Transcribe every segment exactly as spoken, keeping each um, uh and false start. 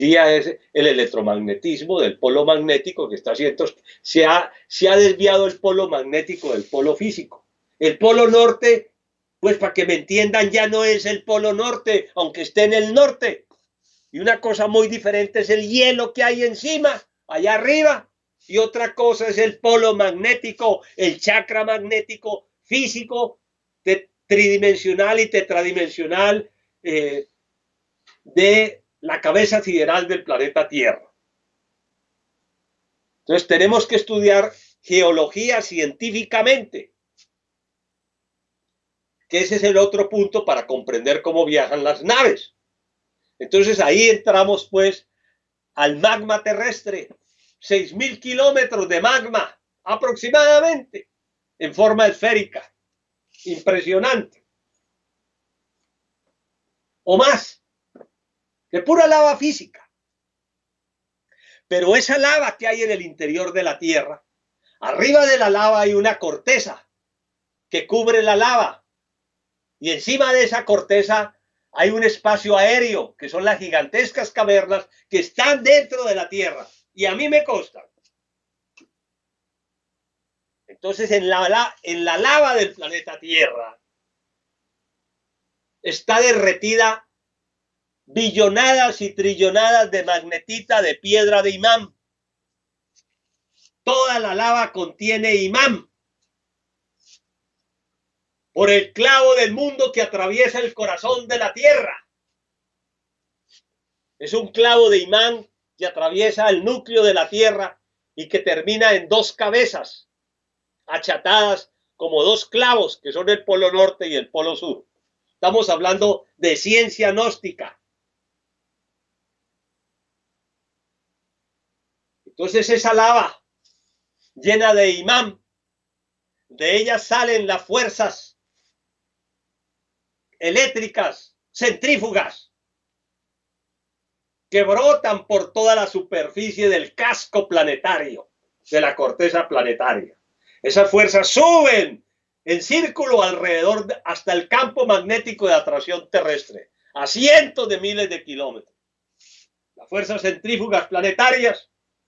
es el electromagnetismo del polo magnético que está haciendo, se ha, se ha desviado el polo magnético del polo físico. El polo norte, pues para que me entiendan, ya no es el polo norte, aunque esté en el norte. Y una cosa muy diferente es el hielo que hay encima, allá arriba. Y otra cosa es el polo magnético, el chakra magnético físico, tridimensional y tetradimensional eh, de la cabeza sideral del planeta Tierra. Entonces tenemos que estudiar geología científicamente, que ese es el otro punto para comprender cómo viajan las naves. Entonces ahí entramos pues al magma terrestre, seis mil kilómetros de magma aproximadamente, en forma esférica, impresionante, o más, de pura lava física. Pero esa lava que hay en el interior de la Tierra, arriba de la lava hay una corteza que cubre la lava, y encima de esa corteza hay un espacio aéreo, que son las gigantescas cavernas que están dentro de la Tierra, y a mí me consta. Entonces, en la, en la lava del planeta Tierra está derretida billonadas y trillonadas de magnetita de piedra de imán. Toda la lava contiene imán. Por el clavo del mundo que atraviesa el corazón de la Tierra. Es un clavo de imán que atraviesa el núcleo de la Tierra y que termina en dos cabezas achatadas como dos clavos, que son el polo norte y el polo sur. Estamos hablando de ciencia gnóstica. Entonces esa lava llena de imán, de ella salen las fuerzas eléctricas centrífugas que brotan por toda la superficie del casco planetario, de la corteza planetaria. Esas fuerzas suben en círculo alrededor de, hasta el campo magnético de atracción terrestre, a cientos de miles de kilómetros. Las fuerzas centrífugas planetarias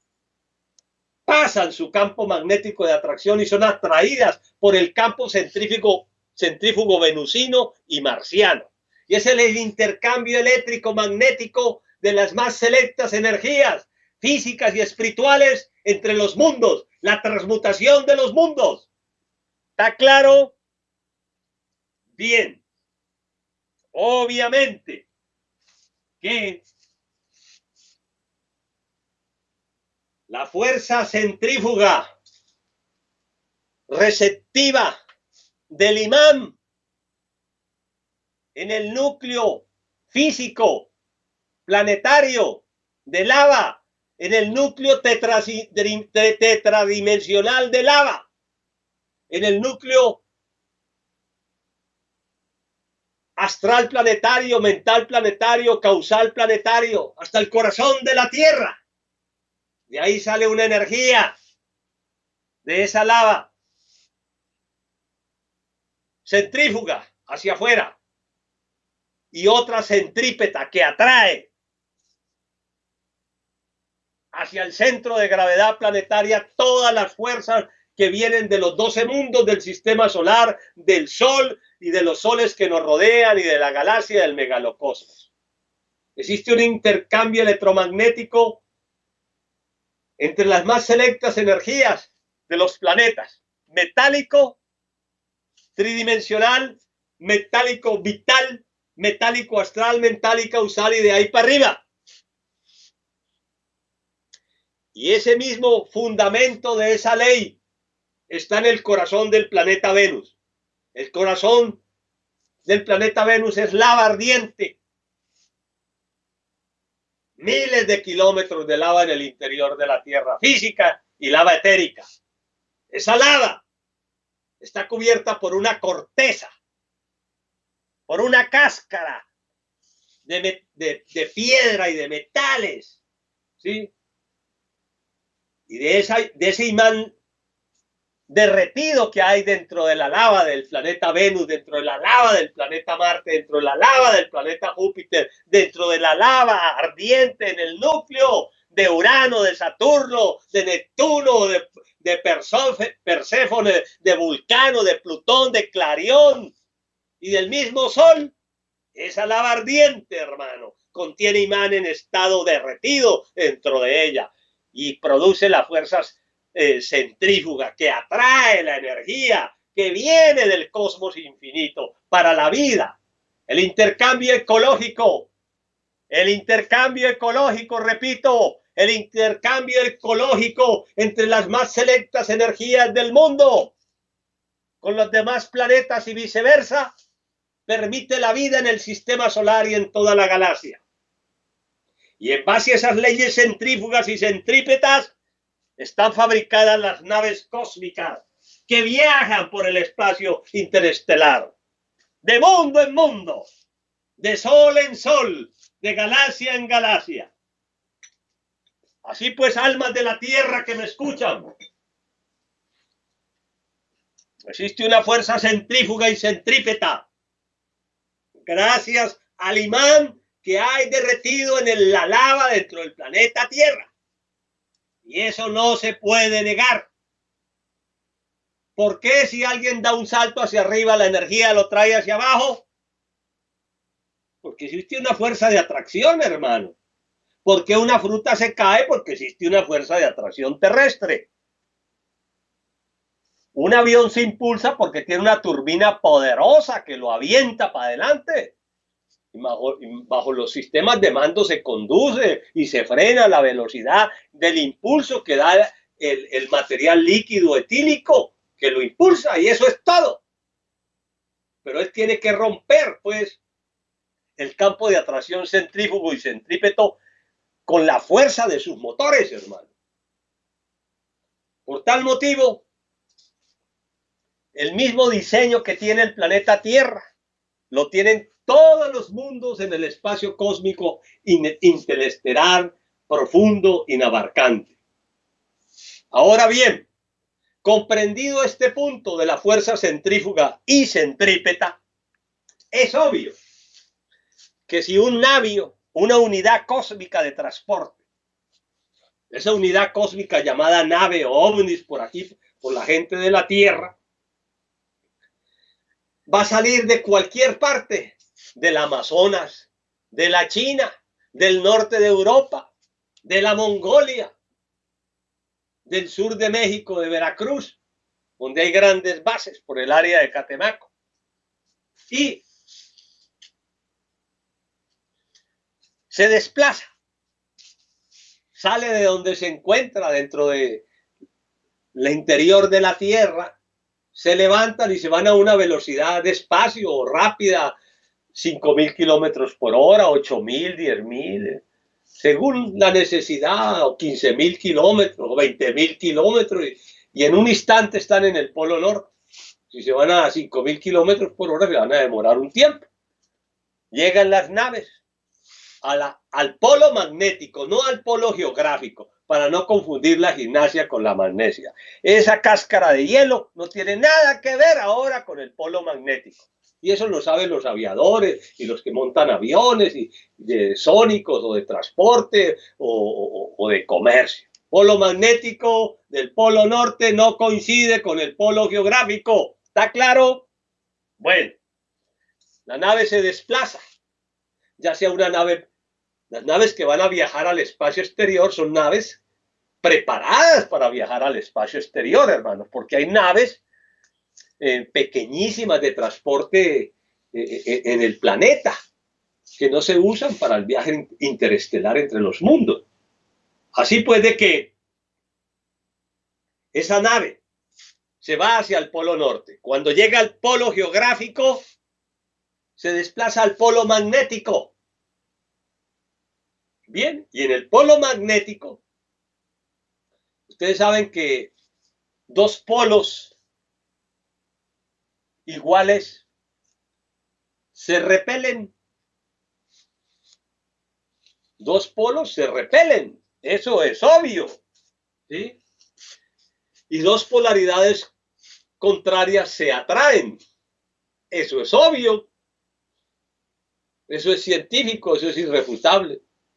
pasan su campo magnético de atracción y son atraídas por el campo centrífugo, centrífugo venusino y marciano. Y es el intercambio eléctrico magnético de las más selectas energías físicas y espirituales entre los mundos, la transmutación de los mundos. ¿Está claro? Bien. Obviamente que la fuerza centrífuga receptiva del imán en el núcleo físico planetario de lava, en el núcleo tetradimensional de lava, en el núcleo astral planetario, mental planetario, causal planetario, hasta el corazón de la Tierra. De ahí sale una energía de esa lava centrífuga hacia afuera y otra centrípeta que atrae hacia el centro de gravedad planetaria todas las fuerzas que vienen de los doce mundos del sistema solar, del Sol y de los soles que nos rodean y de la galaxia del megalocosmos. Existe un intercambio electromagnético entre las más selectas energías de los planetas: metálico, tridimensional, metálico vital, metálico astral, metálico causal y de ahí para arriba. Y ese mismo fundamento de esa ley está en el corazón del planeta Venus. El corazón del planeta Venus es lava ardiente. Miles de kilómetros de lava en el interior de la Tierra, física y lava etérica. Esa lava está cubierta por una corteza, por una cáscara de, de, de piedra y de metales, ¿sí? Y de, esa, de ese imán derretido que hay dentro de la lava del planeta Venus, dentro de la lava del planeta Marte, dentro de la lava del planeta Júpiter, dentro de la lava ardiente en el núcleo de Urano, de Saturno, de Neptuno, de, de Perséfone, de Vulcano, de Plutón, de Clarión y del mismo Sol. Esa lava ardiente, hermano, contiene imán en estado derretido dentro de ella y produce las fuerzas eh, centrífugas que atrae la energía que viene del cosmos infinito para la vida. El intercambio ecológico, el intercambio ecológico, repito, el intercambio ecológico entre las más selectas energías del mundo con los demás planetas y viceversa, permite la vida en el sistema solar y en toda la galaxia. Y en base a esas leyes centrífugas y centrípetas están fabricadas las naves cósmicas que viajan por el espacio interestelar, de mundo en mundo, de sol en sol, de galaxia en galaxia. Así pues, almas de la Tierra que me escuchan, existe una fuerza centrífuga y centrípeta gracias al imán que hay derretido en el, la lava dentro del planeta Tierra. Y eso no se puede negar. ¿Por qué si alguien da un salto hacia arriba, la energía lo trae hacia abajo? Porque existe una fuerza de atracción, hermano. ¿Por qué una fruta se cae? Porque existe una fuerza de atracción terrestre. Un avión se impulsa porque tiene una turbina poderosa que lo avienta para adelante. Y bajo, y bajo los sistemas de mando se conduce y se frena la velocidad del impulso que da el, el material líquido etílico que lo impulsa, y eso es todo. Pero él tiene que romper, pues, el campo de atracción centrífugo y centrípeto con la fuerza de sus motores, hermano. Por tal motivo, el mismo diseño que tiene el planeta Tierra lo tienen todos los mundos en el espacio cósmico interestelar, profundo, inabarcante. Ahora bien, comprendido este punto de la fuerza centrífuga y centrípeta, es obvio que si un navío, una unidad cósmica de transporte, esa unidad cósmica llamada nave o ovnis por aquí, por la gente de la Tierra, va a salir de cualquier parte, del Amazonas, de la China, del norte de Europa, de la Mongolia, del sur de México, de Veracruz, donde hay grandes bases por el área de Catemaco. Y se desplaza, sale de donde se encuentra dentro de el interior de la Tierra, se levantan y se van a una velocidad despacio o rápida, cinco mil kilómetros por hora, ocho mil, diez mil, según la necesidad, o quince mil kilómetros, o veinte mil kilómetros, y, y en un instante están en el Polo Norte. Si se van a cinco mil kilómetros por hora, se van a demorar un tiempo. Llegan las naves a la, al polo magnético, no al polo geográfico, para no confundir la gimnasia con la magnesia. Esa cáscara de hielo no tiene nada que ver ahora con el polo magnético. Y eso lo saben los aviadores y los que montan aviones y de sónicos o de transporte o, o, o de comercio. Polo magnético del polo norte no coincide con el polo geográfico. ¿Está claro? Bueno, la nave se desplaza, ya sea una nave. Las naves que van a viajar al espacio exterior son naves preparadas para viajar al espacio exterior, hermanos, porque hay naves eh, pequeñísimas de transporte eh, eh, en el planeta que no se usan para el viaje interestelar entre los mundos. Así pues, de que esa nave se va hacia el polo norte. Cuando llega al polo geográfico, se desplaza al polo magnético. Bien, y en el polo magnético, ustedes saben que dos polos iguales se repelen. Dos polos se repelen, eso es obvio, ¿sí? Y dos polaridades contrarias se atraen. Eso es obvio. Eso es científico, eso es irrefutable.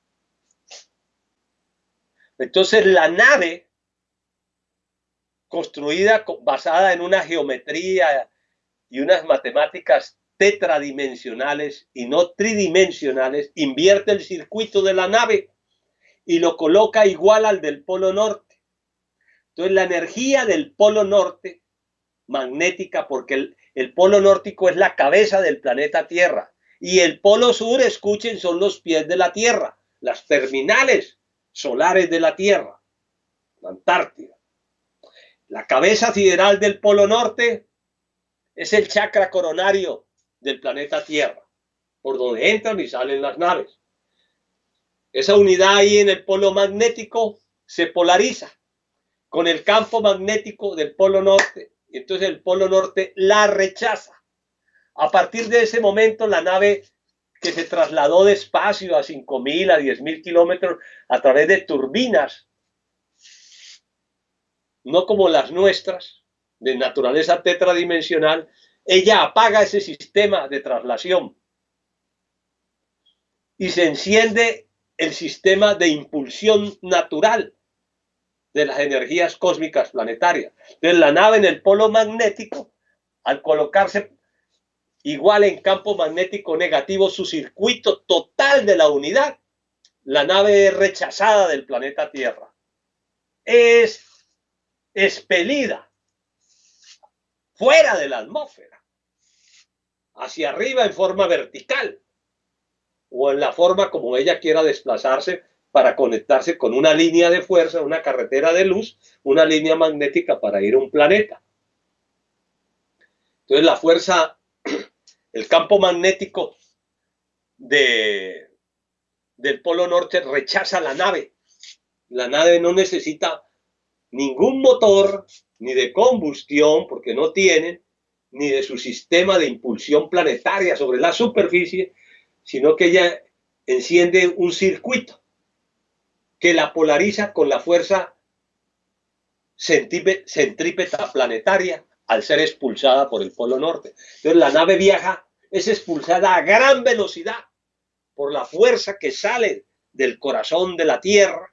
Entonces la nave, construida basada en una geometría y unas matemáticas tetradimensionales y no tridimensionales, invierte el circuito de la nave y lo coloca igual al del polo norte. Entonces la energía del polo norte, magnética, porque el, el polo nórtico es la cabeza del planeta Tierra, y el polo sur, escuchen, son los pies de la Tierra, las terminales solares de la Tierra, la Antártida. La cabeza sideral del polo norte es el chakra coronario del planeta Tierra, por donde entran y salen las naves. Esa unidad ahí en el polo magnético se polariza con el campo magnético del polo norte, y entonces el polo norte la rechaza. A partir de ese momento, la nave que se trasladó despacio a cinco mil, a diez mil kilómetros a través de turbinas, no como las nuestras, de naturaleza tetradimensional, ella apaga ese sistema de traslación y se enciende el sistema de impulsión natural de las energías cósmicas planetarias. Entonces la nave en el polo magnético, al colocarse igual en campo magnético negativo, su circuito total de la unidad, la nave es rechazada del planeta Tierra. Es expelida fuera de la atmósfera, hacia arriba en forma vertical, o en la forma como ella quiera desplazarse para conectarse con una línea de fuerza, una carretera de luz, una línea magnética para ir a un planeta. Entonces la fuerza, el campo magnético de, del polo norte rechaza la nave. La nave no necesita ningún motor, ni de combustión, porque no tienen, ni de su sistema de impulsión planetaria sobre la superficie, sino que ella enciende un circuito que la polariza con la fuerza centrípeta planetaria al ser expulsada por el polo norte. Entonces la nave viaja, es expulsada a gran velocidad por la fuerza que sale del corazón de la Tierra,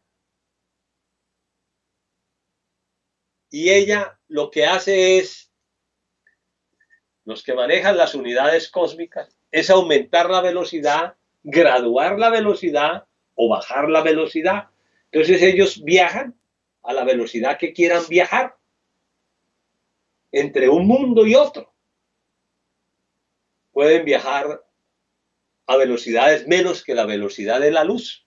y ella lo que hace es, los que manejan las unidades cósmicas, es aumentar la velocidad, graduar la velocidad o bajar la velocidad. Entonces ellos viajan a la velocidad que quieran viajar entre un mundo y otro. Pueden viajar a velocidades menos que la velocidad de la luz,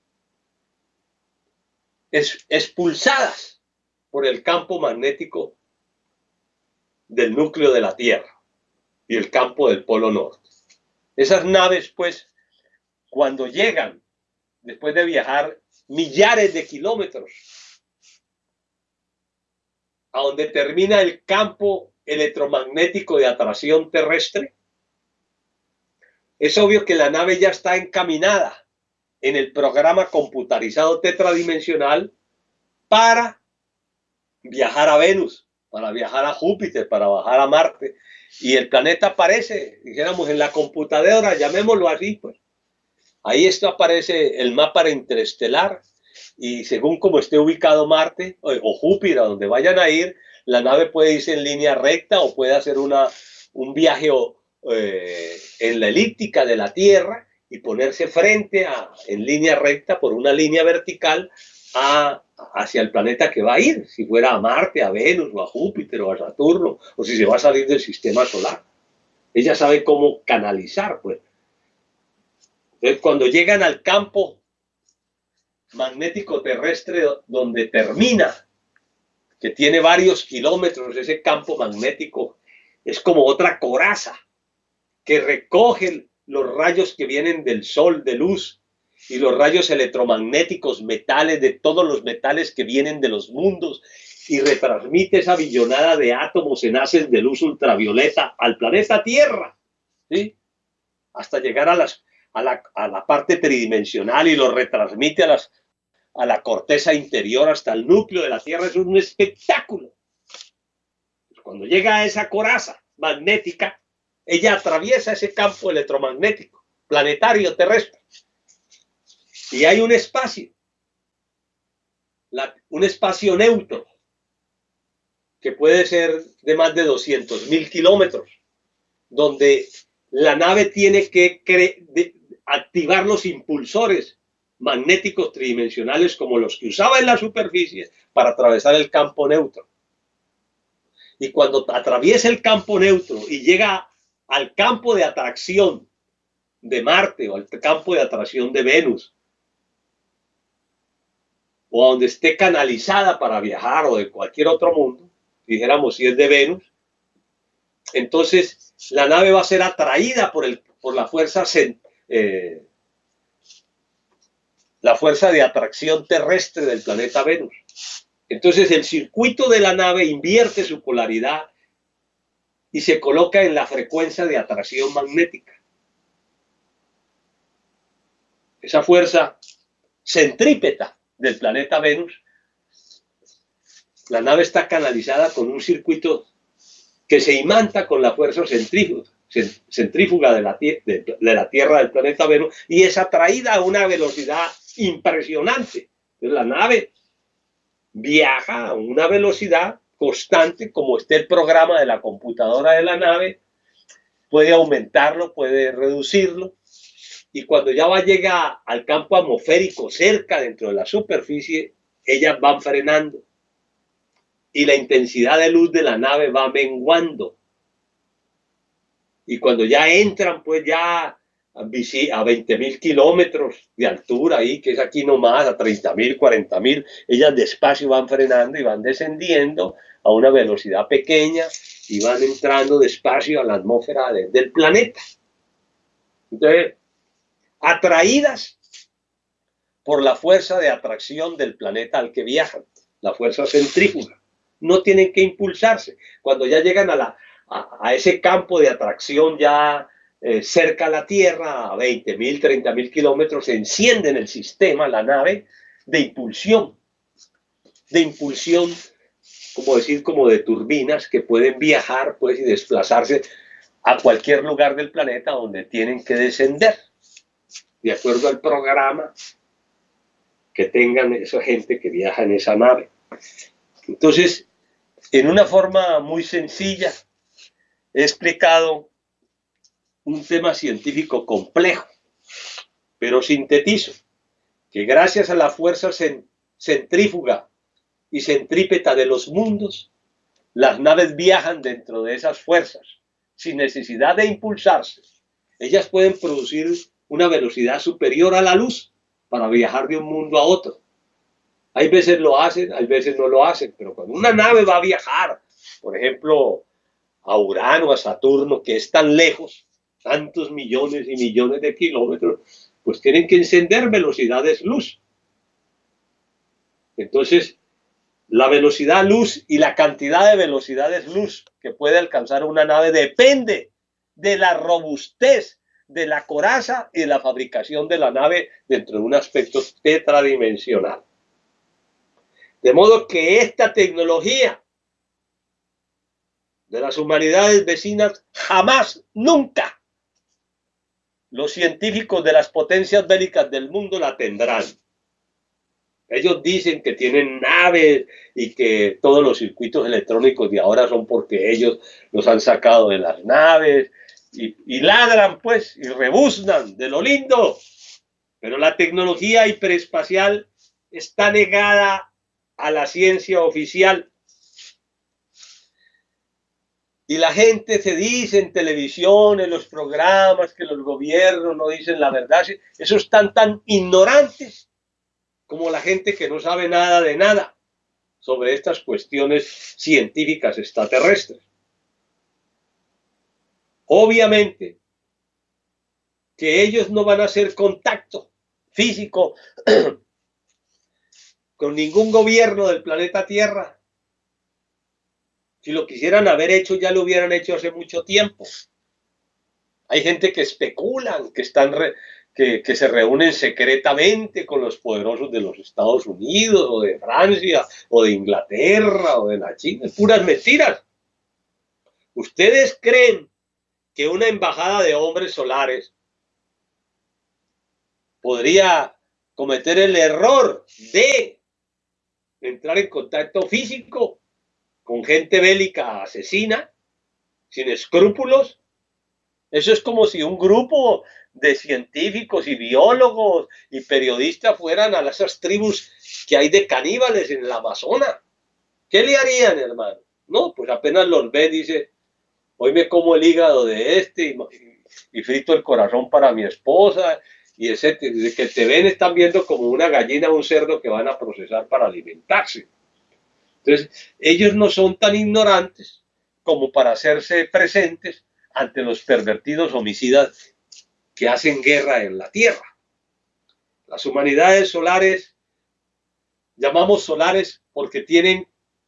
es, expulsadas por el campo magnético del núcleo de la Tierra y el campo del polo norte. Esas naves, pues, cuando llegan, después de viajar millares de kilómetros, a donde termina el campo electromagnético de atracción terrestre, es obvio que la nave ya está encaminada en el programa computarizado tetradimensional para viajar a Venus, para viajar a Júpiter, para bajar a Marte. Y el planeta aparece, dijéramos, en la computadora, llamémoslo así, pues. Ahí esto aparece el mapa interestelar, y según como esté ubicado Marte o, o Júpiter, a donde vayan a ir, la nave puede irse en línea recta o puede hacer una, un viaje eh, en la elíptica de la Tierra y ponerse frente a, en línea recta por una línea vertical a, hacia el planeta que va a ir, si fuera a Marte, a Venus o a Júpiter o a Saturno, o si se va a salir del sistema solar. Ella sabe cómo canalizar, pues. Entonces, cuando llegan al campo magnético terrestre donde termina, que tiene varios kilómetros, ese campo magnético es como otra coraza que recoge los rayos que vienen del sol de luz y los rayos electromagnéticos, metales, de todos los metales que vienen de los mundos, y retransmite esa billonada de átomos en haces de luz ultravioleta al planeta Tierra, ¿sí? Hasta llegar a, las, a, la, a la parte tridimensional, y lo retransmite a, las, a la corteza interior hasta el núcleo de la Tierra. Es un espectáculo. Cuando llega a esa coraza magnética, ella atraviesa ese campo electromagnético planetario terrestre. Y hay un espacio, la, un espacio neutro, que puede ser de más de doscientos mil kilómetros, donde la nave tiene que de, activar los impulsores magnéticos tridimensionales como los que usaba en la superficie para atravesar el campo neutro. Y cuando atraviesa el campo neutro y llega al campo de atracción de Marte o al campo de atracción de Venus, o a donde esté canalizada para viajar, o de cualquier otro mundo, dijéramos si es de Venus, entonces la nave va a ser atraída por, el, por la fuerza eh, la fuerza de atracción terrestre del planeta Venus. Entonces el circuito de la nave invierte su polaridad y se coloca en la frecuencia de atracción magnética. Esa fuerza centrípeta del planeta Venus, la nave está canalizada con un circuito que se imanta con la fuerza centrífuga, centrífuga de, la, de, de la Tierra del planeta Venus, y es atraída a una velocidad impresionante. Entonces, la nave viaja a una velocidad constante, como esté el programa de la computadora de la nave, puede aumentarlo, puede reducirlo, y cuando ya va a llegar al campo atmosférico cerca dentro de la superficie, ellas van frenando y la intensidad de luz de la nave va menguando. Y cuando ya entran, pues ya a veinte mil kilómetros de altura, ahí, que es aquí nomás, a treinta mil, cuarenta mil, ellas despacio van frenando y van descendiendo a una velocidad pequeña y van entrando despacio a la atmósfera de, del planeta. Entonces, atraídas por la fuerza de atracción del planeta al que viajan, la fuerza centrífuga. No tienen que impulsarse. Cuando ya llegan a, la, a, a ese campo de atracción ya eh, cerca a la Tierra, a veinte mil, treinta mil kilómetros, se enciende en el sistema, la nave, de impulsión. De impulsión, como decir, como de turbinas que pueden viajar pues, y desplazarse a cualquier lugar del planeta donde tienen que descender, de acuerdo al programa que tengan esa gente que viaja en esa nave. Entonces, en una forma muy sencilla, he explicado un tema científico complejo, pero sintetizo que gracias a la fuerza centrífuga y centrípeta de los mundos, las naves viajan dentro de esas fuerzas, sin necesidad de impulsarse. Ellas pueden producir una velocidad superior a la luz para viajar de un mundo a otro. Hay veces lo hacen, hay veces no lo hacen, pero cuando una nave va a viajar, por ejemplo, a Urano, a Saturno, que es tan lejos, tantos millones y millones de kilómetros, pues tienen que encender velocidades luz. Entonces, la velocidad luz y la cantidad de velocidades luz que puede alcanzar una nave depende de la robustez de la coraza y de la fabricación de la nave dentro de un aspecto tetradimensional. De modo que esta tecnología de las humanidades vecinas jamás, nunca, los científicos de las potencias bélicas del mundo la tendrán. Ellos dicen que tienen naves y que todos los circuitos electrónicos de ahora son porque ellos los han sacado de las naves y, y ladran pues y rebuznan de lo lindo. Pero la tecnología hiperespacial está negada a la ciencia oficial. Y la gente se dice en televisión, en los programas, que los gobiernos no dicen la verdad. Esos están tan ignorantes como la gente que no sabe nada de nada sobre estas cuestiones científicas extraterrestres. Obviamente que ellos no van a hacer contacto físico con ningún gobierno del planeta Tierra. Si lo quisieran haber hecho, ya lo hubieran hecho hace mucho tiempo. Hay gente que especulan, que están re, que, que se reúnen secretamente con los poderosos de los Estados Unidos, o de Francia, o de Inglaterra, o de la China. Puras mentiras. ¿Ustedes creen que una embajada de hombres solares podría cometer el error de entrar en contacto físico con gente bélica asesina, sin escrúpulos? Eso es como si un grupo de científicos y biólogos y periodistas fueran a esas tribus que hay de caníbales en el Amazonas. ¿Qué le harían, hermano? No, pues apenas los ve, dice, hoy me como el hígado de este y, y frito el corazón para mi esposa, y ese que te ven están viendo como una gallina o un cerdo que van a procesar para alimentarse. Entonces, ellos no son tan ignorantes como para hacerse presentes ante los pervertidos homicidas que hacen guerra en la Tierra. Las humanidades solares, llamamos solares porque tienen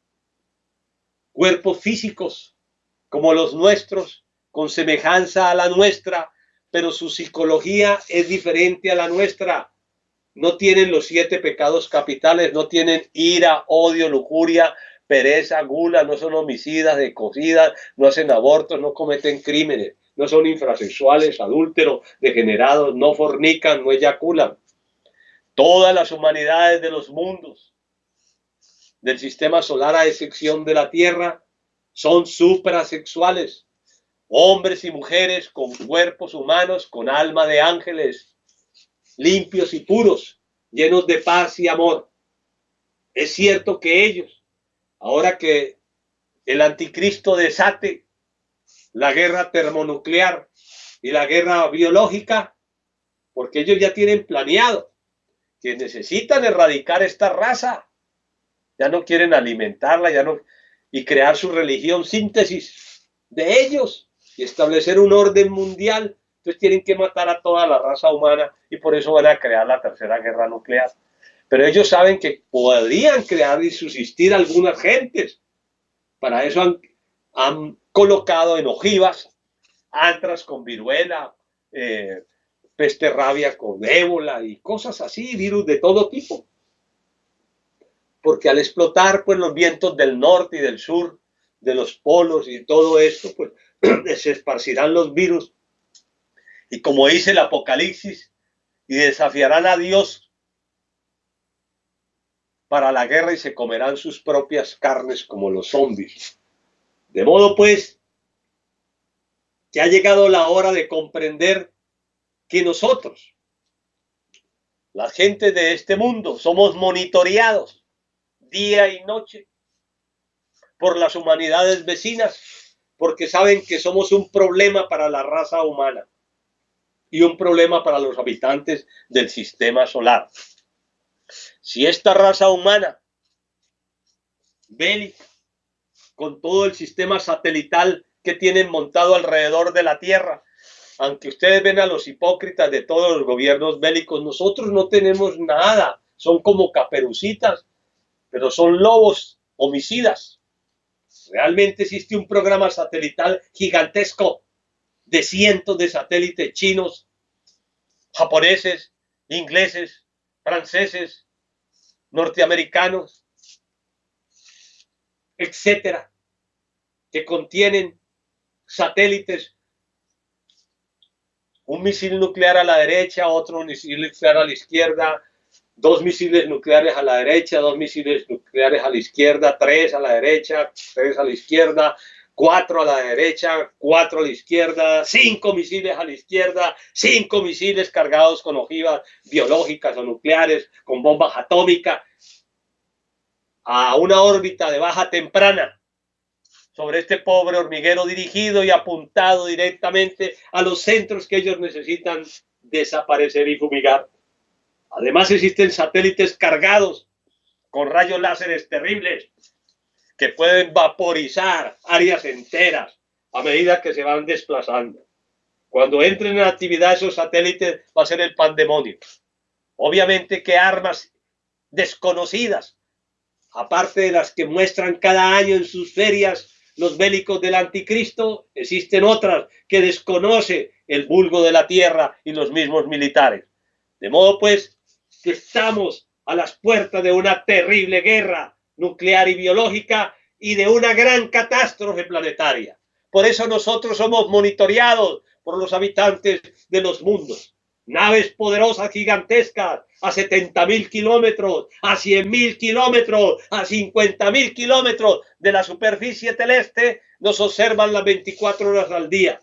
cuerpos físicos como los nuestros, con semejanza a la nuestra, pero su psicología es diferente a la nuestra. No tienen los siete pecados capitales, no tienen ira, odio, lujuria, pereza, gula, no son homicidas, descosidas, no hacen abortos, no cometen crímenes, no son infrasexuales, adúlteros, degenerados, no fornican, no eyaculan. Todas las humanidades de los mundos del sistema solar, a excepción de la Tierra, son suprasexuales. Hombres y mujeres con cuerpos humanos, con alma de ángeles, limpios y puros, llenos de paz y amor. Es cierto que ellos, ahora que el anticristo desate la guerra termonuclear y la guerra biológica, porque ellos ya tienen planeado que necesitan erradicar esta raza, ya no quieren alimentarla, ya no, y crear su religión síntesis de ellos y establecer un orden mundial. Entonces tienen que matar a toda la raza humana y por eso van a crear la tercera guerra nuclear. Pero ellos saben que podrían crear y subsistir algunas gentes. Para eso han, han colocado en ojivas antras con viruela, eh, peste rabia con ébola y cosas así, virus de todo tipo. Porque al explotar pues los vientos del norte y del sur, de los polos y todo esto, pues se esparcirán los virus. Y como dice el Apocalipsis, y desafiarán a Dios para la guerra y se comerán sus propias carnes como los zombies. De modo pues que ha llegado la hora de comprender que nosotros, la gente de este mundo, somos monitoreados día y noche por las humanidades vecinas, porque saben que somos un problema para la raza humana y un problema para los habitantes del sistema solar. Si esta raza humana bélica, con todo el sistema satelital que tienen montado alrededor de la Tierra, aunque ustedes ven a los hipócritas de todos los gobiernos bélicos, nosotros no tenemos nada, son como caperucitas, pero son lobos homicidas. Realmente existe un programa satelital gigantesco de cientos de satélites chinos, japoneses, ingleses, franceses, norteamericanos, etcétera, que contienen satélites, un misil nuclear a la derecha, otro misil nuclear a la izquierda, dos misiles nucleares a la derecha, dos misiles nucleares a la izquierda, tres a la derecha, tres a la izquierda, cuatro a la derecha, cuatro a la izquierda, cinco misiles a la izquierda, cinco misiles cargados con ojivas biológicas o nucleares, con bombas atómicas, a una órbita de baja temprana sobre este pobre hormiguero, dirigido y apuntado directamente a los centros que ellos necesitan desaparecer y fumigar. Además existen satélites cargados con rayos láseres terribles que pueden vaporizar áreas enteras a medida que se van desplazando. Cuando entren en actividad esos satélites va a ser el pandemonio. Obviamente que armas desconocidas, aparte de las que muestran cada año en sus ferias los bélicos del anticristo, existen otras que desconoce el vulgo de la Tierra y los mismos militares. De modo pues que estamos a las puertas de una terrible guerra nuclear y biológica y de una gran catástrofe planetaria. Por eso nosotros somos monitoreados por los habitantes de los mundos. Naves poderosas gigantescas a setenta mil kilómetros, a cien mil kilómetros, a cincuenta mil kilómetros de la superficie celeste nos observan las veinticuatro horas al día.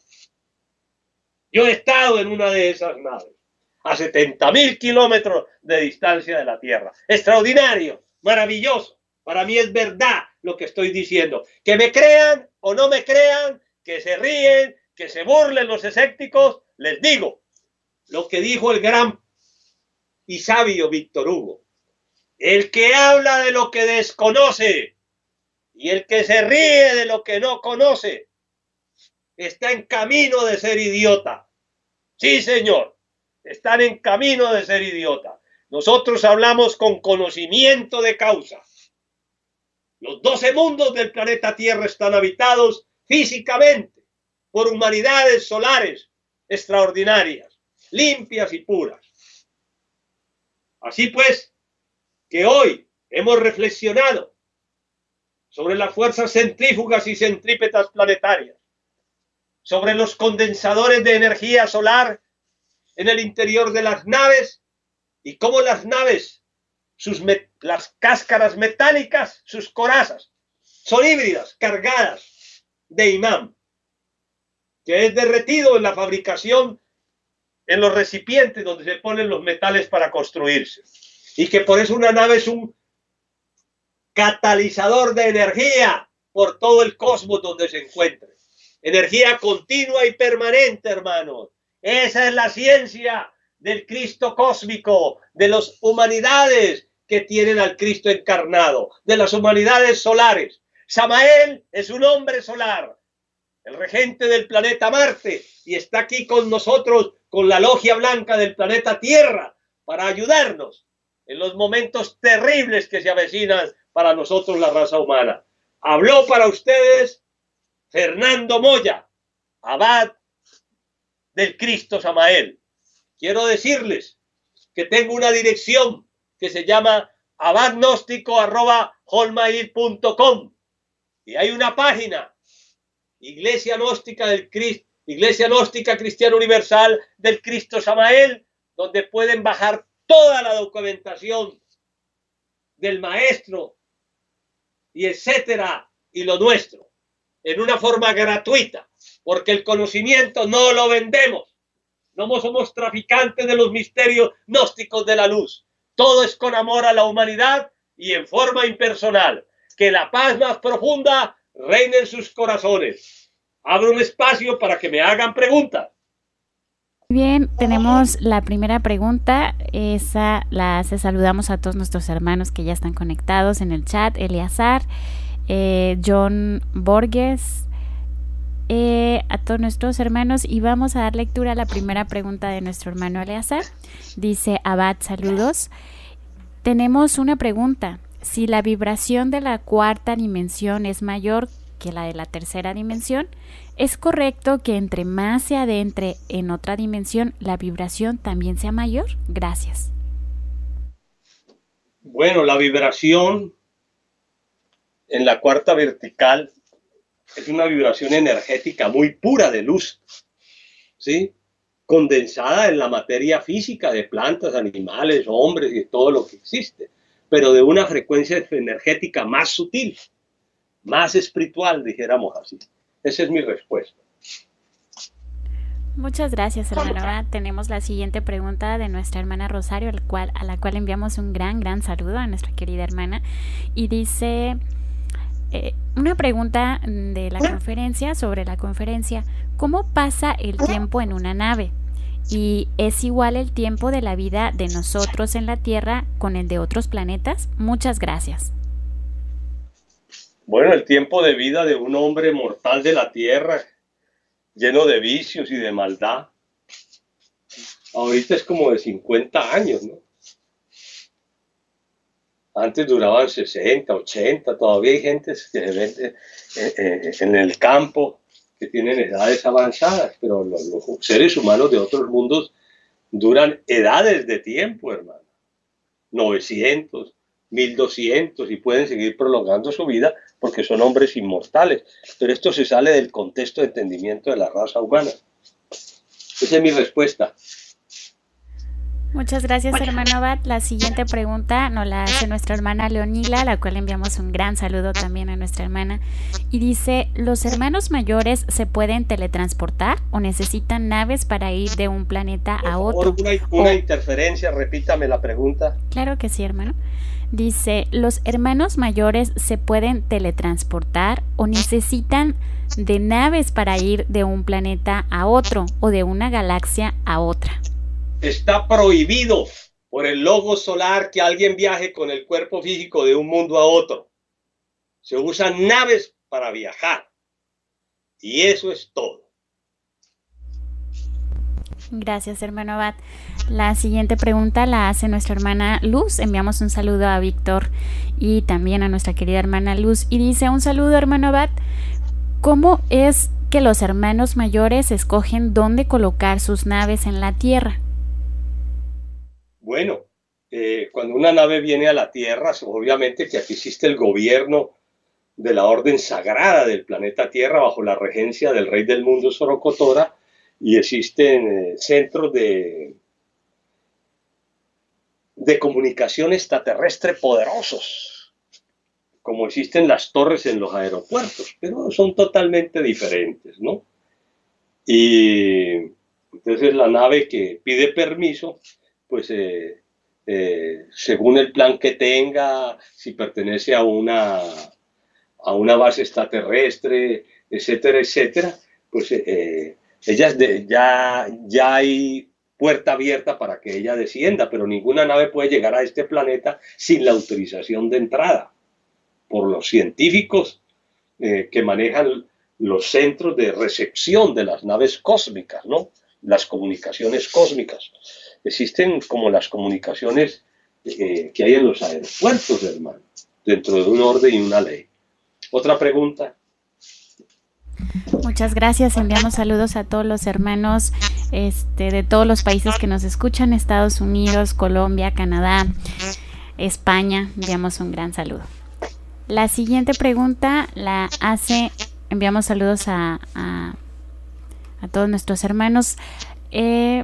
Yo he estado en una de esas naves, a setenta mil kilómetros de distancia de la Tierra. Extraordinario, maravilloso. Para mí es verdad lo que estoy diciendo. Que me crean o no me crean, que se ríen, que se burlen los escépticos, les digo lo que dijo el gran y sabio Víctor Hugo. El que habla de lo que desconoce y el que se ríe de lo que no conoce está en camino de ser idiota. Sí, señor, están en camino de ser idiota. Nosotros hablamos con conocimiento de causa. Los doce mundos del planeta Tierra están habitados físicamente por humanidades solares extraordinarias, limpias y puras. Así pues, que hoy hemos reflexionado sobre las fuerzas centrífugas y centrípetas planetarias, sobre los condensadores de energía solar en el interior de las naves y cómo las naves, sus las cáscaras metálicas, sus corazas, son híbridas, cargadas de imán, que es derretido en la fabricación en los recipientes donde se ponen los metales para construirse. Y que por eso una nave es un catalizador de energía por todo el cosmos donde se encuentre. Energía continua y permanente, hermanos. Esa es la ciencia del Cristo cósmico, de las humanidades que tienen al Cristo encarnado, de las humanidades solares. Samael es un hombre solar, el regente del planeta Marte, y está aquí con nosotros, con la logia blanca del planeta Tierra, para ayudarnos en los momentos terribles que se avecinan para nosotros, la raza humana. Habló para ustedes Fernando Moya, abad del Cristo Samael. Quiero decirles que tengo una dirección que se llama abadgnóstico arroba hotmail punto com y hay una página, Iglesia Gnóstica del Cristo, Iglesia Gnóstica Cristiana Universal del Cristo Samael, donde pueden bajar toda la documentación del maestro y etcétera y lo nuestro en una forma gratuita, porque el conocimiento no lo vendemos. No somos traficantes de los misterios gnósticos de la luz. Todo es con amor a la humanidad y en forma impersonal. Que la paz más profunda reine en sus corazones. Abro un espacio para que me hagan preguntas. Bien, tenemos la primera pregunta. Esa la hace, saludamos a todos nuestros hermanos que ya están conectados en el chat. Eleazar, eh, John Borges, eh, a todos nuestros hermanos, y vamos a dar lectura a la primera pregunta de nuestro hermano Eleazar. Dice: Abad, saludos. Tenemos una pregunta. Si la vibración de la cuarta dimensión es mayor que la de la tercera dimensión, ¿es correcto que entre más se adentre en otra dimensión, la vibración también sea mayor? Gracias. Bueno, la vibración en la cuarta vertical es una vibración energética muy pura de luz, ¿sí? Condensada en la materia física de plantas, animales, hombres y todo lo que existe, pero de una frecuencia energética más sutil, más espiritual, dijéramos así. Esa es mi respuesta. Muchas gracias, hermano. Ahora tenemos la siguiente pregunta de nuestra hermana Rosario, al cual, a la cual enviamos un gran, gran saludo a nuestra querida hermana. Y dice, eh, una pregunta de la conferencia, sobre la conferencia: ¿cómo pasa el tiempo en una nave? ¿Y es igual el tiempo de la vida de nosotros en la Tierra con el de otros planetas? Muchas gracias. Bueno, el tiempo de vida de un hombre mortal de la Tierra, lleno de vicios y de maldad, ahorita es como de cincuenta años, ¿no? Antes duraban sesenta, ochenta, todavía hay gente que se ve en el campo que tienen edades avanzadas, pero los, los seres humanos de otros mundos duran edades de tiempo, hermano. novecientos, mil doscientos y pueden seguir prolongando su vida porque son hombres inmortales. Pero esto se sale del contexto de entendimiento de la raza humana. Esa es mi respuesta. Muchas gracias, hermano Abad. La siguiente pregunta nos la hace nuestra hermana Leonila, a la cual enviamos un gran saludo también a nuestra hermana. Y dice, ¿los hermanos mayores se pueden teletransportar o necesitan naves para ir de un planeta a otro? Por favor, una, una o... interferencia, repítame la pregunta. Claro que sí, hermano. Dice, ¿los hermanos mayores se pueden teletransportar o necesitan de naves para ir de un planeta a otro o de una galaxia a otra? Está prohibido por el logos solar que alguien viaje con el cuerpo físico de un mundo a otro. Se usan naves para viajar. Y eso es todo. Gracias, hermano Abad. La siguiente pregunta la hace nuestra hermana Luz. Enviamos un saludo a Víctor y también a nuestra querida hermana Luz. Y dice, un saludo, hermano Abad. ¿Cómo es que los hermanos mayores escogen dónde colocar sus naves en la Tierra? Bueno, eh, cuando una nave viene a la Tierra, obviamente que aquí existe el gobierno de la orden sagrada del planeta Tierra bajo la regencia del rey del mundo Sorocotora, y existen eh, centros de, de comunicación extraterrestre poderosos, como existen las torres en los aeropuertos, pero son totalmente diferentes, ¿no? Y entonces la nave que pide permiso, pues eh, eh, según el plan que tenga, si pertenece a una, a una base extraterrestre, etcétera, etcétera, pues eh, ellas de, ya, ya hay puerta abierta para que ella descienda, pero ninguna nave puede llegar a este planeta sin la autorización de entrada por los científicos eh, que manejan los centros de recepción de las naves cósmicas, ¿no? Las comunicaciones cósmicas. Existen como las comunicaciones eh, que hay en los aeropuertos, hermano, dentro de un orden y una ley. ¿Otra pregunta? Muchas gracias. Enviamos saludos a todos los hermanos este, de todos los países que nos escuchan, Estados Unidos, Colombia, Canadá, España. Enviamos un gran saludo. La siguiente pregunta la hace, enviamos saludos a, a, a todos nuestros hermanos. Eh,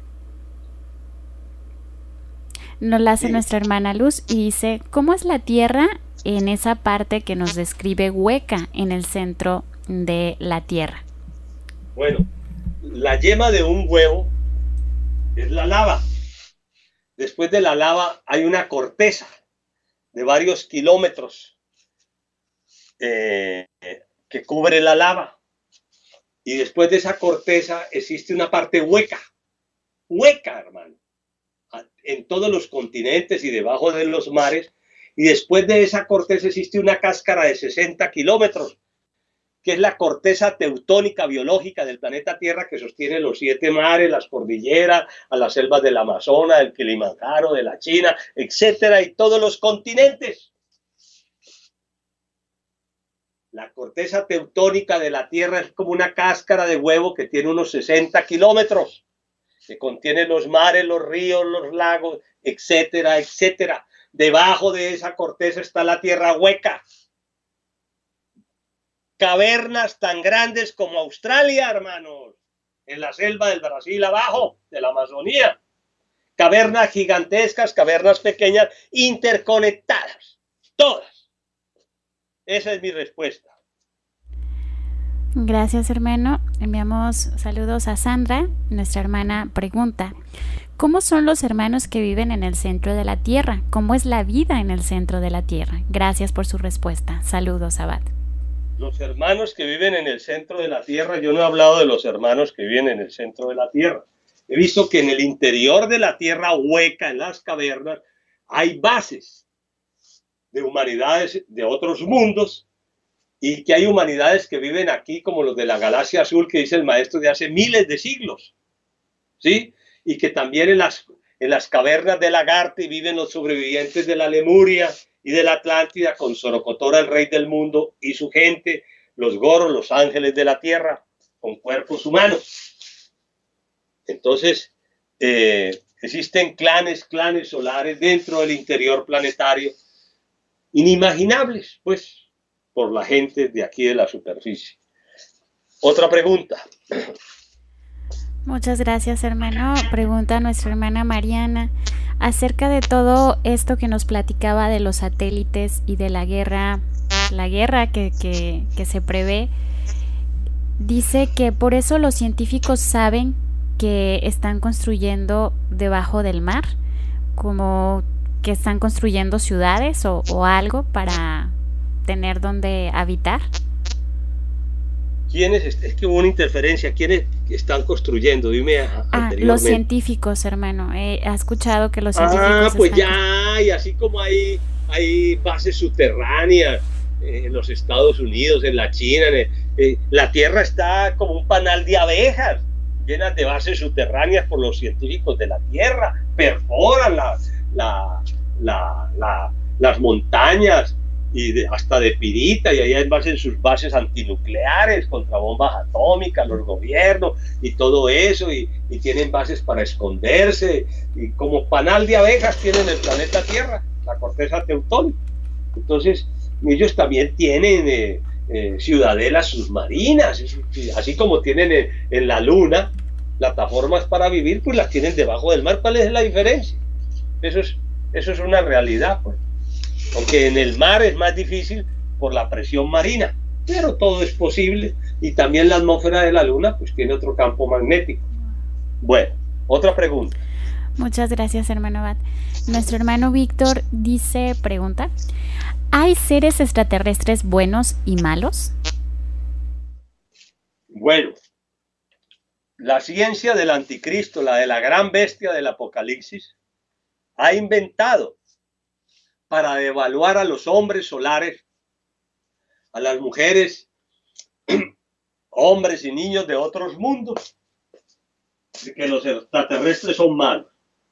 Nos la hace nuestra hermana Luz y dice, ¿cómo es la Tierra en esa parte que nos describe hueca en el centro de la Tierra? Bueno, la yema de un huevo es la lava. Después de la lava hay una corteza de varios kilómetros eh, que cubre la lava. Y después de esa corteza existe una parte hueca. Hueca, hermano. En todos los continentes y debajo de los mares, y después de esa corteza existe una cáscara de sesenta kilómetros, que es la corteza teutónica biológica del planeta Tierra, que sostiene los siete mares, las cordilleras, a las selvas del Amazonas, del Kilimanjaro, de la China, etcétera, y todos los continentes. La corteza teutónica de la Tierra es como una cáscara de huevo que tiene unos sesenta kilómetros. Que contiene los mares, los ríos, los lagos, etcétera, etcétera. Debajo de esa corteza está la tierra hueca. Cavernas tan grandes como Australia, hermanos, en la selva del Brasil abajo, de la Amazonía. Cavernas gigantescas, cavernas pequeñas, interconectadas, todas. Esa es mi respuesta. Gracias, hermano. Enviamos saludos a Sandra. Nuestra hermana pregunta, ¿cómo son los hermanos que viven en el centro de la Tierra? ¿Cómo es la vida en el centro de la Tierra? Gracias por su respuesta. Saludos, Abad. Los hermanos que viven en el centro de la Tierra, yo no he hablado de los hermanos que viven en el centro de la Tierra. He visto que en el interior de la Tierra hueca, en las cavernas, hay bases de humanidades de otros mundos, y que hay humanidades que viven aquí como los de la galaxia azul que dice el maestro de hace miles de siglos, ¿sí? Y que también en las, en las cavernas de Lagarty viven los sobrevivientes de la Lemuria y de la Atlántida con Sorocotora, el rey del mundo, y su gente, los goros, los ángeles de la tierra, con cuerpos humanos. Entonces, eh, existen clanes, clanes solares dentro del interior planetario inimaginables, pues, por la gente de aquí de la superficie. Otra pregunta. Muchas gracias, hermano. Pregunta nuestra hermana Mariana acerca de todo esto que nos platicaba de los satélites y de la guerra, la guerra que, que, que se prevé. Dice que por eso los científicos saben que están construyendo debajo del mar, como que están construyendo ciudades o, o algo para tener donde habitar. ¿Quiénes? Es que hubo una interferencia. ¿Quiénes están construyendo? Dime ah, anteriormente. Los científicos, hermano. Eh, ¿ha escuchado que los científicos Ah, pues están... ya, y así como hay, hay bases subterráneas eh, en los Estados Unidos, en la China, en el, eh, la Tierra está como un panal de abejas, llenas de bases subterráneas por los científicos de la Tierra, perforan la, la, la, la, las montañas, y de, hasta de pirita, y ahí hacen sus bases antinucleares contra bombas atómicas, los gobiernos y todo eso, y, y tienen bases para esconderse, y como panal de abejas tienen el planeta Tierra, la corteza teutónica. Entonces ellos también tienen eh, eh, ciudadelas submarinas, así como tienen en, en la luna plataformas para vivir, pues las tienen debajo del mar. ¿Cuál es la diferencia? Eso es, eso es una realidad, pues. Aunque en el mar es más difícil por la presión marina, pero todo es posible, y también la atmósfera de la luna pues tiene otro campo magnético. Bueno, otra pregunta. Muchas gracias, hermano Abad. Nuestro hermano Víctor dice, pregunta, ¿hay seres extraterrestres buenos y malos? Bueno, la ciencia del anticristo, la de la gran bestia del Apocalipsis, ha inventado para devaluar a los hombres solares, a las mujeres, hombres y niños de otros mundos, de que los extraterrestres son malos.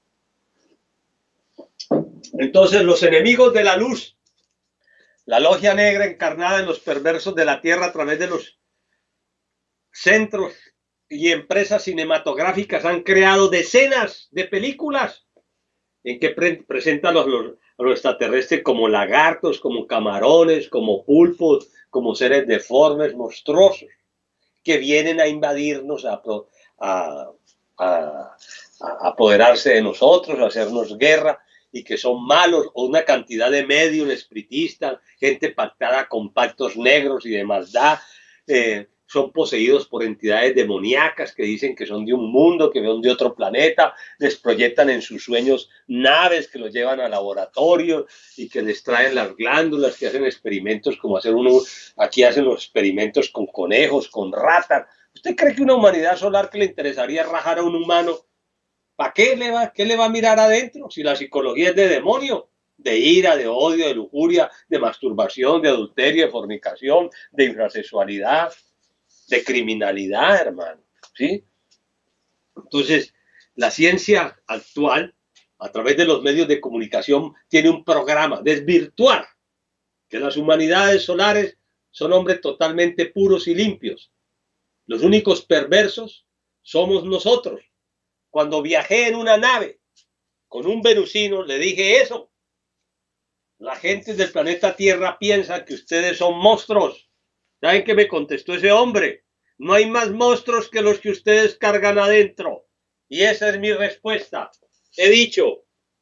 Entonces los enemigos de la luz, la logia negra encarnada en los perversos de la tierra a través de los centros y empresas cinematográficas, han creado decenas de películas en que pre presentan los, los a los extraterrestres como lagartos, como camarones, como pulpos, como seres deformes, monstruosos, que vienen a invadirnos, a, a, a, a apoderarse de nosotros, a hacernos guerra, y que son malos, o una cantidad de medios espiritistas, gente pactada con pactos negros y de maldad, eh, son poseídos por entidades demoníacas que dicen que son de un mundo, que son de otro planeta, les proyectan en sus sueños naves que los llevan a laboratorio y que les traen las glándulas, que hacen experimentos como hacer uno, aquí hacen los experimentos con conejos, con ratas. ¿Usted cree que una humanidad solar que le interesaría rajar a un humano, ¿para qué le va, qué le va a mirar adentro? Si la psicología es de demonio, de ira, de odio, de lujuria, de masturbación, de adulterio, de fornicación, de infrasexualidad, de criminalidad, hermano, ¿sí? Entonces, la ciencia actual, a través de los medios de comunicación, tiene un programa, desvirtuar que las humanidades solares son hombres totalmente puros y limpios. Los únicos perversos somos nosotros. Cuando viajé en una nave con un venusino, le dije eso. La gente del planeta Tierra piensa que ustedes son monstruos. ¿Saben qué me contestó ese hombre? No hay más monstruos que los que ustedes cargan adentro. Y esa es mi respuesta. He dicho.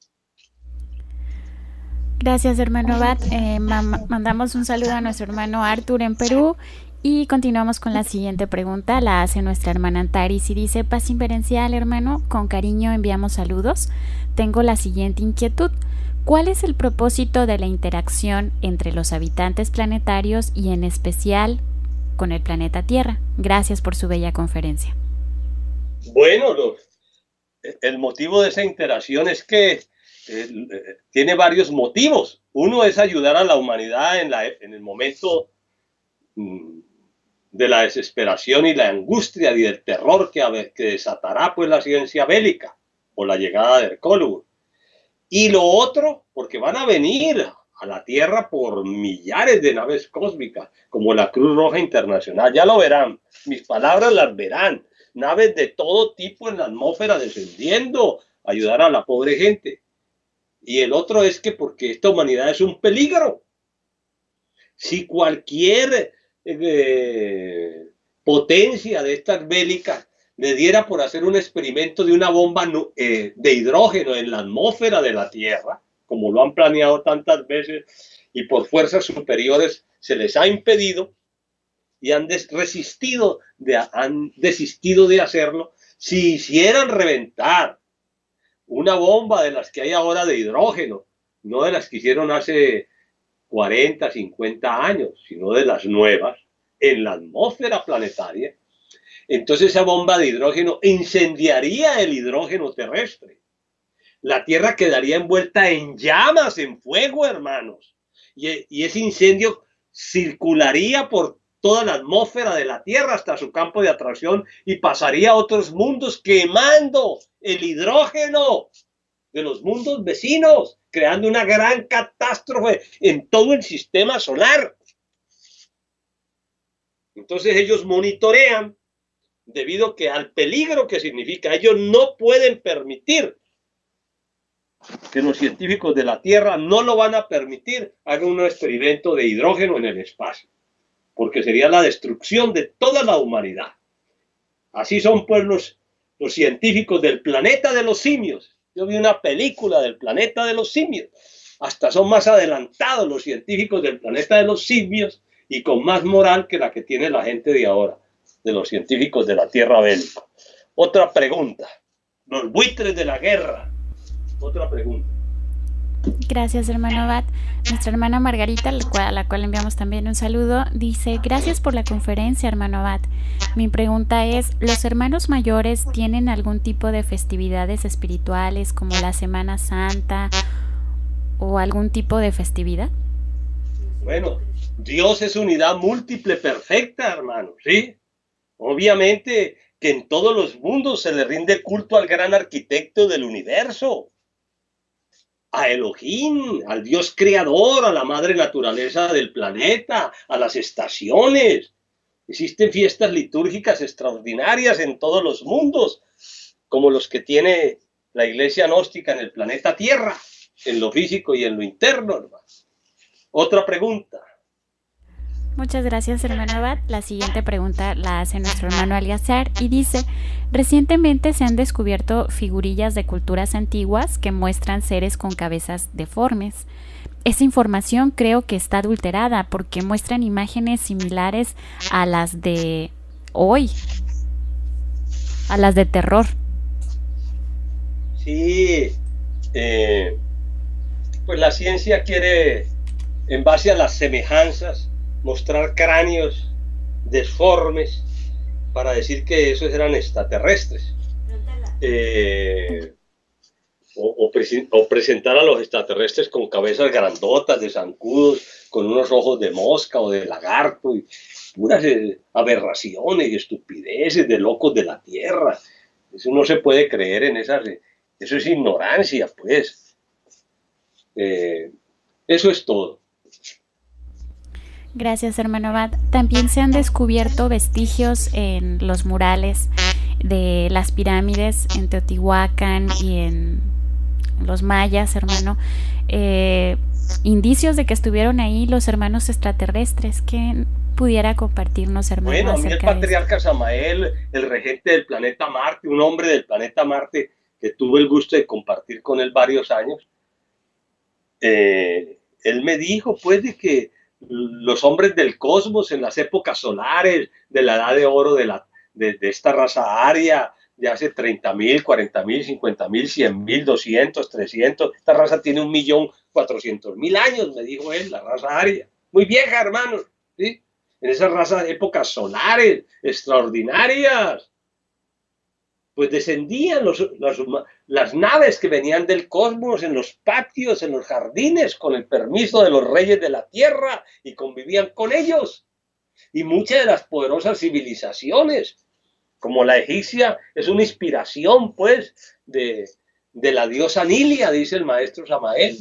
Gracias, hermano Abad. Eh, mandamos un saludo a nuestro hermano Arthur en Perú y continuamos con la siguiente pregunta. La hace nuestra hermana Antaris y dice: paz inverencial, hermano, con cariño enviamos saludos. Tengo la siguiente inquietud. ¿Cuál es el propósito de la interacción entre los habitantes planetarios y en especial con el planeta Tierra? Gracias por su bella conferencia. Bueno, lo, el motivo de esa interacción es que eh, tiene varios motivos. Uno es ayudar a la humanidad en, la, en el momento mm, de la desesperación y la angustia y del terror que, que desatará pues la ciencia bélica o la llegada de Hercólogos. Y lo otro, porque van a venir a la Tierra por millares de naves cósmicas, como la Cruz Roja Internacional. Ya lo verán, mis palabras las verán. Naves de todo tipo en la atmósfera descendiendo a ayudar a la pobre gente. Y el otro es que porque esta humanidad es un peligro. Si cualquier eh, potencia de estas bélicas le diera por hacer un experimento de una bomba eh, de hidrógeno en la atmósfera de la Tierra, como lo han planeado tantas veces, y por fuerzas superiores se les ha impedido y han resistido de, han desistido de hacerlo, si hicieran reventar una bomba de las que hay ahora de hidrógeno, no de las que hicieron hace cuarenta, cincuenta años, sino de las nuevas, en la atmósfera planetaria, entonces esa bomba de hidrógeno incendiaría el hidrógeno terrestre. La Tierra quedaría envuelta en llamas, en fuego, hermanos. Y, y ese incendio circularía por toda la atmósfera de la Tierra hasta su campo de atracción y pasaría a otros mundos quemando el hidrógeno de los mundos vecinos, creando una gran catástrofe en todo el sistema solar. Entonces ellos monitorean debido que al peligro que significa, ellos no pueden permitir que los científicos de la Tierra no lo van a permitir, hagan un experimento de hidrógeno en el espacio, porque sería la destrucción de toda la humanidad. Así son pues los, los científicos del planeta de los simios. Yo vi una película del planeta de los simios. Hasta son más adelantados los científicos del planeta de los simios y con más moral que la que tiene la gente de ahora, de los científicos de la Tierra bélica. Otra pregunta. Los buitres de la guerra. Otra pregunta. Gracias, hermano Abad. Nuestra hermana Margarita, a la cual enviamos también un saludo, dice: gracias por la conferencia, hermano Abad. Mi pregunta es, ¿los hermanos mayores tienen algún tipo de festividades espirituales como la Semana Santa o algún tipo de festividad? Bueno, Dios es unidad múltiple perfecta, hermano, ¿sí? Obviamente que en todos los mundos se le rinde culto al gran arquitecto del universo, a Elohim, al Dios creador, a la madre naturaleza del planeta, a las estaciones. Existen fiestas litúrgicas extraordinarias en todos los mundos, como los que tiene la iglesia gnóstica en el planeta Tierra, en lo físico y en lo interno, hermano. Otra pregunta. Muchas gracias, hermano Abad. La siguiente pregunta la hace nuestro hermano Eliazar y dice: recientemente se han descubierto figurillas de culturas antiguas que muestran seres con cabezas deformes. Esa información creo que está adulterada porque muestran imágenes similares a las de hoy, a las de terror. Sí, eh, pues la ciencia quiere, en base a las semejanzas, mostrar cráneos deformes para decir que esos eran extraterrestres. Eh, o, o, presen o presentar a los extraterrestres con cabezas grandotas, de zancudos, con unos ojos de mosca o de lagarto, y puras eh, aberraciones y estupideces de locos de la Tierra. Eso no se puede creer en esas... Eh, eso es ignorancia, pues. Eh, eso es todo. Gracias, hermano Abad. También se han descubierto vestigios en los murales de las pirámides en Teotihuacán y en los mayas, hermano. Eh, indicios de que estuvieron ahí los hermanos extraterrestres. ¿Qué pudiera compartirnos, hermano? Bueno, a mí el patriarca Samael, el regente del planeta Marte, un hombre del planeta Marte que tuve el gusto de compartir con él varios años, eh, él me dijo pues de que los hombres del cosmos en las épocas solares de la edad de oro de, la, de, de esta raza aria de hace treinta mil, cuarenta mil, cincuenta mil, cien mil, doscientos, trescientos, esta raza tiene un millón cuatrocientos mil años, me dijo él, la raza aria, muy vieja, hermanos, ¿sí? En esas razas de épocas solares extraordinarias, pues descendían los, las, las naves que venían del cosmos en los patios, en los jardines, con el permiso de los reyes de la tierra, y convivían con ellos. Y muchas de las poderosas civilizaciones, como la egipcia, es una inspiración, pues, de, de la diosa Nilia, dice el maestro Samael.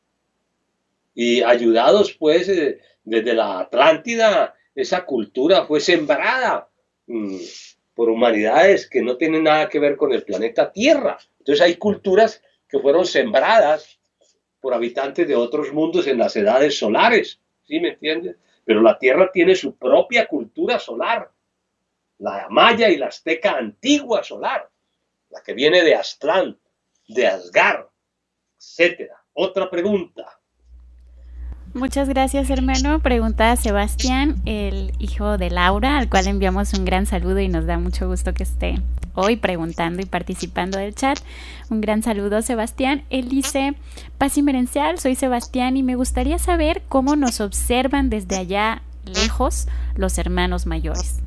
Y ayudados, pues, eh, desde la Atlántida, esa cultura fue sembrada mmm, por humanidades que no tienen nada que ver con el planeta Tierra. Entonces hay culturas que fueron sembradas por habitantes de otros mundos en las edades solares. ¿sí me entiendes? Pero la Tierra tiene su propia cultura solar, la maya y la azteca antigua solar, la que viene de Aztlán, de Asgard, etcétera. Otra pregunta. Muchas gracias, hermano. Pregunta a Sebastián, el hijo de Laura, al cual enviamos un gran saludo y nos da mucho gusto que esté hoy preguntando y participando del chat. Un gran saludo, Sebastián. Él dice: Paz y Merencial, soy Sebastián y me gustaría saber cómo nos observan desde allá lejos los hermanos mayores.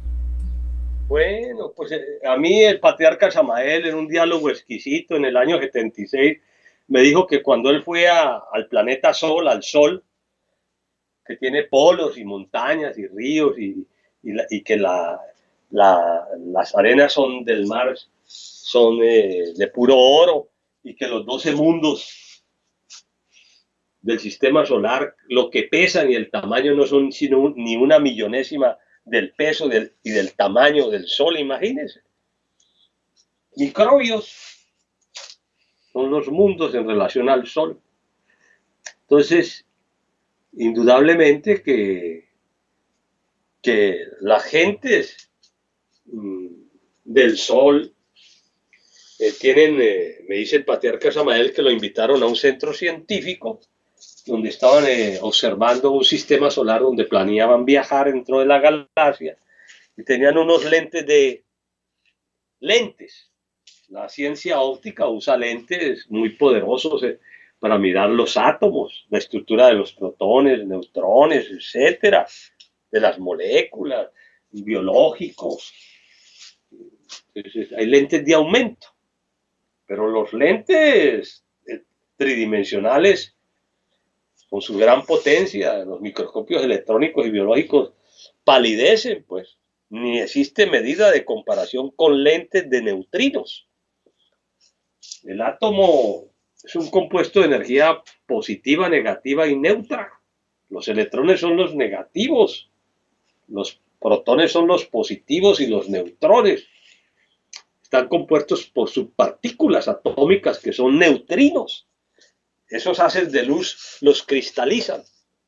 Bueno, pues a mí el patriarca Samael, en un diálogo exquisito en el año setenta y seis, me dijo que cuando él fue a, al planeta Sol, al Sol, que tiene polos y montañas y ríos y, y, la, y que la, la, las arenas son del mar, son eh, de puro oro, y que los doce mundos del sistema solar, lo que pesan y el tamaño no son sino un, ni una millonésima del peso del, y del tamaño del Sol, imagínense. Microbios son los mundos en relación al Sol. Entonces, indudablemente que, que las gentes mmm, del Sol eh, tienen, eh, me dice el patriarca Samael, que lo invitaron a un centro científico donde estaban eh, observando un sistema solar donde planeaban viajar dentro de la galaxia y tenían unos lentes de lentes. La ciencia óptica usa lentes muy poderosos eh, para mirar los átomos, la estructura de los protones, neutrones, etcétera, de las moléculas, biológicos. Entonces, hay lentes de aumento, pero los lentes tridimensionales, con su gran potencia, los microscopios electrónicos y biológicos, palidecen, pues. Ni existe medida de comparación con lentes de neutrinos. El átomo es un compuesto de energía positiva, negativa y neutra. Los electrones son los negativos, los protones son los positivos y los neutrones están compuestos por subpartículas atómicas que son neutrinos. Esos haces de luz los cristalizan.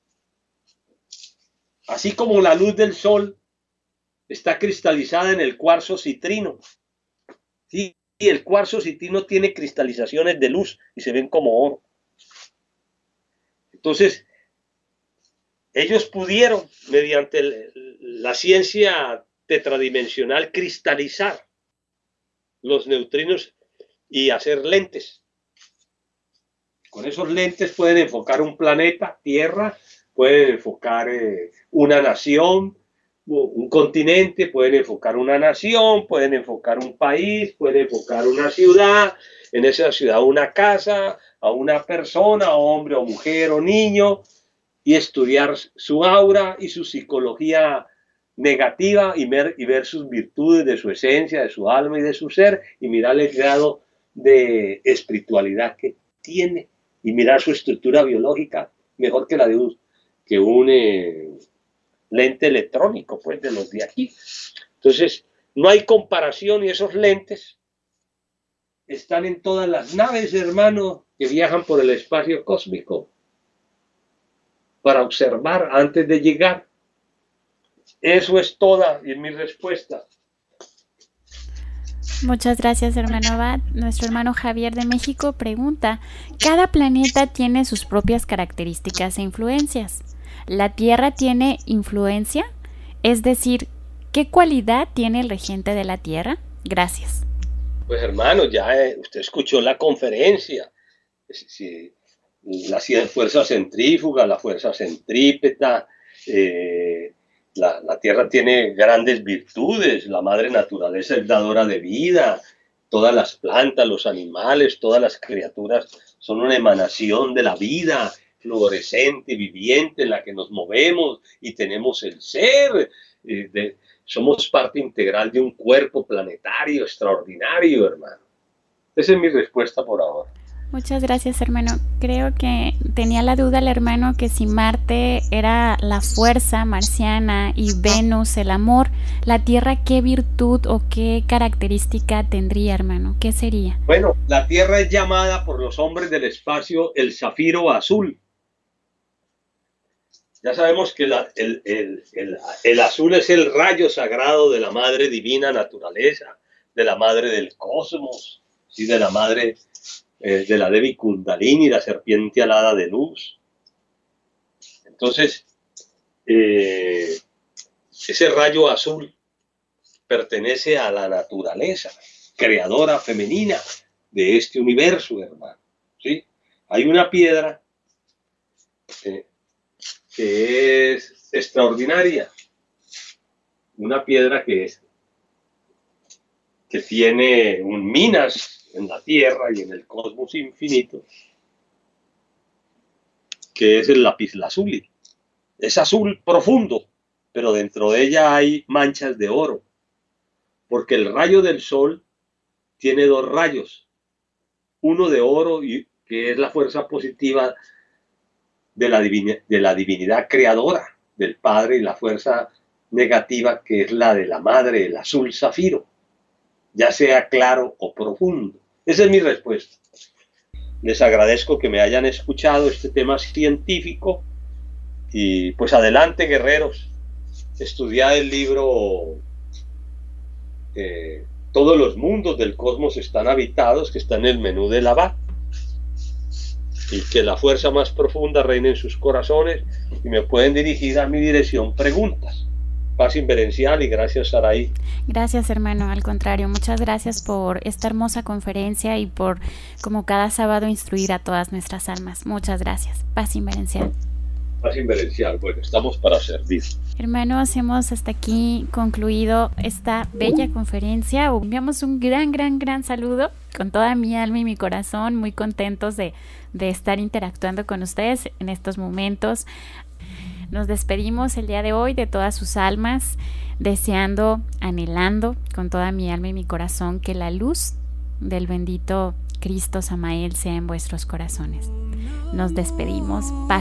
Así como la luz del sol está cristalizada en el cuarzo citrino. Sí, el cuarzo citrino tiene cristalizaciones de luz y se ven como oro. Entonces, ellos pudieron, mediante el, la ciencia tetradimensional, cristalizar los neutrinos y hacer lentes. Con esos lentes pueden enfocar un planeta, Tierra, pueden enfocar eh, una nación, un continente, pueden enfocar una nación, pueden enfocar un país, pueden enfocar una ciudad, en esa ciudad una casa, a una persona, hombre o mujer o niño, y estudiar su aura y su psicología negativa y ver, y ver sus virtudes de su esencia, de su alma y de su ser, y mirar el grado de espiritualidad que tiene y mirar su estructura biológica mejor que la de un, que un eh, lente electrónico, pues, de los de aquí. Entonces, no hay comparación, y esos lentes están en todas las naves, hermano, que viajan por el espacio cósmico para observar antes de llegar. Eso es toda y mi respuesta. Muchas gracias, hermano Abad. Nuestro hermano Javier de México pregunta: cada planeta tiene sus propias características e influencias. ¿La Tierra tiene influencia? Es decir, ¿qué cualidad tiene el regente de la Tierra? Gracias. Pues hermano, ya eh, usted escuchó la conferencia. Si, la fuerza centrífuga, la fuerza centrípeta, eh, La, la Tierra tiene grandes virtudes, la madre naturaleza es dadora de vida, todas las plantas, los animales, todas las criaturas son una emanación de la vida fluorescente, viviente, en la que nos movemos y tenemos el ser. Eh, de, somos parte integral de un cuerpo planetario extraordinario, hermano. Esa es mi respuesta por ahora. Muchas gracias, hermano. Creo que tenía la duda el hermano que si Marte era la fuerza marciana y Venus el amor, la Tierra, ¿qué virtud o qué característica tendría, hermano? ¿Qué sería? Bueno, la Tierra es llamada por los hombres del espacio el zafiro azul. Ya sabemos que la, el, el, el, el azul es el rayo sagrado de la madre divina naturaleza, de la madre del cosmos, ¿sí? De la madre eh, de la Devi Kundalini, la serpiente alada de luz. Entonces, eh, ese rayo azul pertenece a la naturaleza creadora femenina de este universo, hermano, ¿sí? Hay una piedra eh, que es extraordinaria, una piedra que, es, que tiene un minas en la Tierra y en el cosmos infinito, que es el lapislázuli. Es azul profundo, pero dentro de ella hay manchas de oro, porque el rayo del sol tiene dos rayos, uno de oro, y, que es la fuerza positiva de la, divina, de la divinidad creadora del Padre, y la fuerza negativa, que es la de la Madre, el azul zafiro, ya sea claro o profundo. Esa es mi respuesta. Les agradezco que me hayan escuchado este tema científico y pues adelante, guerreros, estudiad el libro eh, Todos los mundos del cosmos están habitados, que está en el menú de la B A, y que la fuerza más profunda reine en sus corazones, y me pueden dirigir a mi dirección preguntas. Paz inverencial y gracias, Saraí. Gracias, hermano, al contrario, muchas gracias por esta hermosa conferencia y por, como cada sábado, instruir a todas nuestras almas. Muchas gracias. Paz inverencial. Paz inverencial, bueno, estamos para servir. Hermanos, hemos hasta aquí concluido esta bella conferencia. Enviamos un gran, gran, gran saludo con toda mi alma y mi corazón, muy contentos de, de estar interactuando con ustedes en estos momentos. Nos despedimos el día de hoy de todas sus almas, deseando, anhelando con toda mi alma y mi corazón que la luz del bendito Cristo Samael sea en vuestros corazones. Nos despedimos. Paz.